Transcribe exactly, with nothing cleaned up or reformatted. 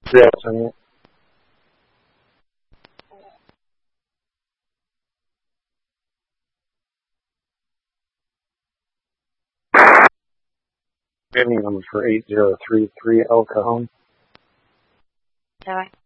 Yes, I mean, Bidding number for eight zero three three El Cajon. Sorry.